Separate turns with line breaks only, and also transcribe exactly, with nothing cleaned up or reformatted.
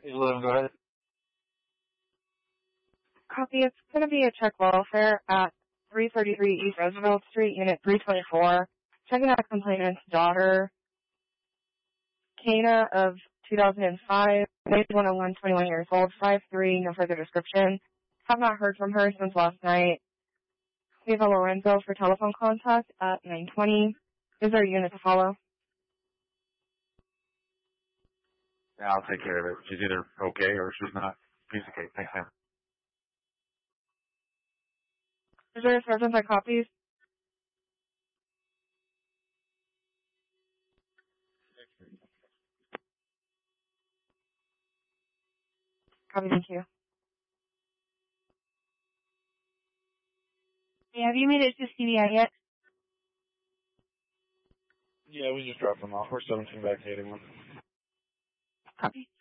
eleven, go ahead.
Copy. It's going to be a check welfare at three thirty-three East Roosevelt Street, Unit three twenty-four. Checking out complainant's daughter, Kana of two thousand five, age one oh one, twenty-one years old, five three, no further description. Have not heard from her since last night. We have a Lorenzo for telephone contact at nine twenty. Is there a unit to follow?
Yeah, I'll take care of it. She's either okay or she's not. Piece of cake. Thanks, ma'am.
Is there a sergeant that copies? Copy, thank you. Hey, have you made it to C D I yet?
Yeah, we just dropped them off. We're seventeen back to eighty-one.
Copy.